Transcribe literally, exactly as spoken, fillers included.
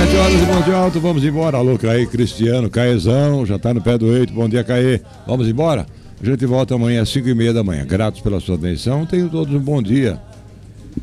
sete horas e Monte Alto, vamos embora. Alô, Caê, Cristiano, Caezão, já tá no pé do eito. Bom dia, Caê. Vamos embora? A gente volta amanhã às cinco e meia da manhã. Gratos pela sua atenção. Tenham todos um bom dia.